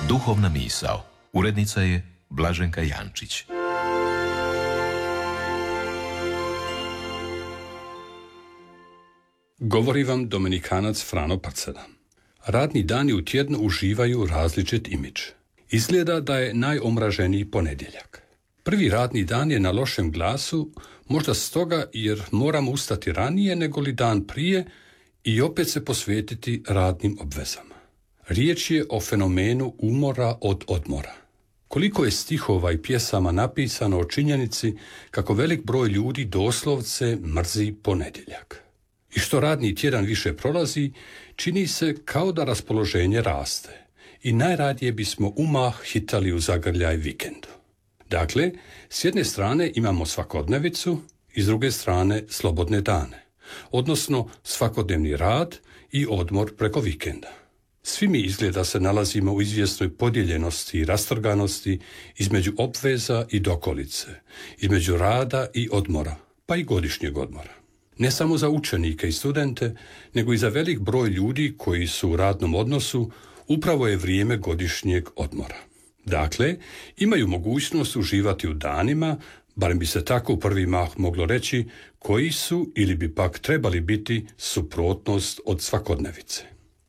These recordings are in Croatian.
Duhovna misao. Urednica je Blaženka Jančić. Govori vam Dominikanac Frano Parcela. Radni dani u tjednu uživaju različit imidž. Izgleda da je najomraženiji ponedjeljak. Prvi radni dan je na lošem glasu, možda stoga jer moramo ustati ranije nego li dan prije i opet se posvetiti radnim obvezama. Riječ je o fenomenu umora od odmora. Koliko je stihova i pjesama napisano o činjenici kako velik broj ljudi doslovce mrzi ponedjeljak. I što radni tjedan više prolazi, čini se kao da raspoloženje raste i najradije bismo umah hitali u zagrljaj vikendu. Dakle, s jedne strane imamo svakodnevicu i s druge strane slobodne dane, odnosno svakodnevni rad i odmor preko vikenda. Svi mi izgleda se nalazimo u izvjesnoj podijeljenosti i rastrganosti između obveza i dokolice, između rada i odmora, pa i godišnjeg odmora. Ne samo za učenike i studente, nego i za velik broj ljudi koji su u radnom odnosu, upravo je vrijeme godišnjeg odmora. Dakle, imaju mogućnost uživati u danima, barem bi se tako u prvi mah moglo reći, koji su ili bi pak trebali biti suprotnost od svakodnevice.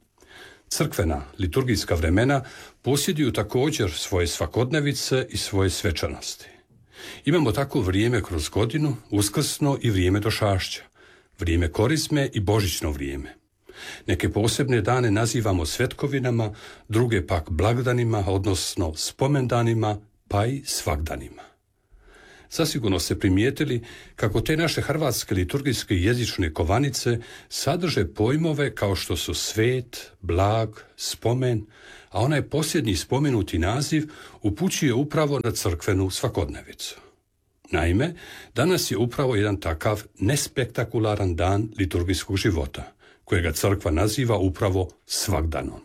Crkvena, liturgijska vremena posjeduju također svoje svakodnevice i svoje svečanosti. Imamo tako vrijeme kroz godinu, uskrsno i vrijeme došašća, vrijeme korizme i božićno vrijeme. Neke posebne dane nazivamo svetkovinama, druge pak blagdanima, odnosno spomendanima, pa i svagdanima. Zasigurno ste primijetili kako te naše hrvatske liturgijske jezične kovanice sadrže pojmove kao što su svet, blag, spomen, a onaj posljednji spomenuti naziv upućuje upravo na crkvenu svakodnevicu. Naime, danas je upravo jedan takav nespektakularan dan liturgijskog života, kojega crkva naziva upravo svagdanom.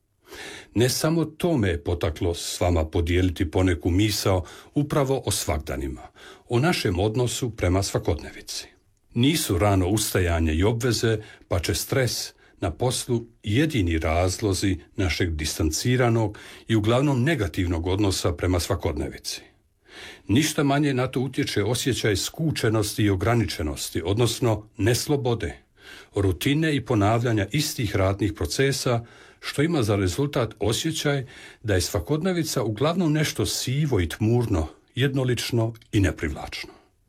Ne samo to me je potaklo s vama podijeliti poneku misao upravo o svagdanima, o našem odnosu prema svakodnevici. Nisu rano ustajanje i obveze, pa će stres na poslu jedini razlozi našeg distanciranog i uglavnom negativnog odnosa prema svakodnevici. Ništa manje na to utječe osjećaj skučenosti i ograničenosti, odnosno neslobode, rutine i ponavljanja istih radnih procesa, što ima za rezultat osjećaj da je svakodnevica uglavnom nešto sivo i tmurno, jednolično i neprivlačno.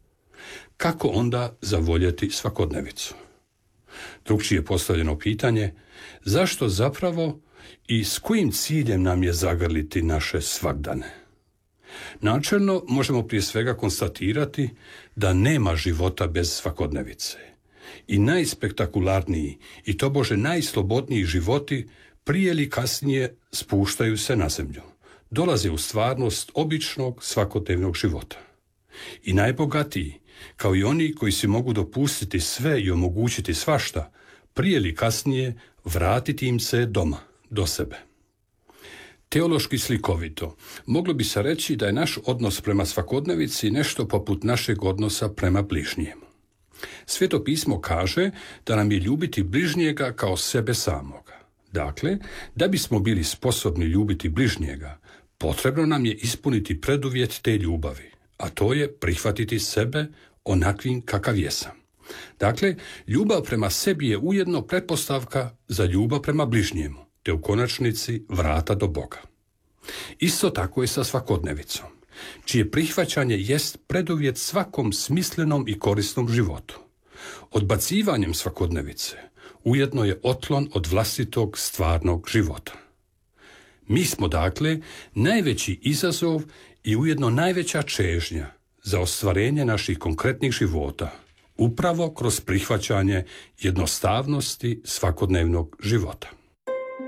Kako onda zavoljeti svakodnevicu? Drugčije postavljeno pitanje, zašto zapravo i s kojim ciljem nam je zagrliti naše svagdane? Načelno možemo prije svega konstatirati da nema života bez svakodnevice. I najspektakularniji i tobože najslobodniji životi prije ili kasnije spuštaju se na zemlju, dolaze u stvarnost običnog svakodnevnog života. I najbogatiji, kao i oni koji si mogu dopustiti sve i omogućiti svašta, prije ili kasnije vratiti im se doma, do sebe. Teološki slikovito, moglo bi se reći da je naš odnos prema svakodnevici nešto poput našeg odnosa prema bližnjemu. Sveto pismo kaže da nam je ljubiti bližnjega kao sebe samoga. Dakle, da bismo bili sposobni ljubiti bližnjega, potrebno nam je ispuniti preduvjet te ljubavi, a to je prihvatiti sebe onakvim kakav jesam. Dakle, ljubav prema sebi je ujedno pretpostavka za ljubav prema bližnjemu, te u konačnici vrata do Boga. Isto tako je sa svakodnevicom, čije prihvaćanje jest preduvjet svakom smislenom i korisnom životu. Odbacivanjem svakodnevice ujedno je otklon od vlastitog stvarnog života. Mi smo dakle najveći izazov i ujedno najveća čežnja za ostvarenje naših konkretnih života, upravo kroz prihvaćanje jednostavnosti svakodnevnog života.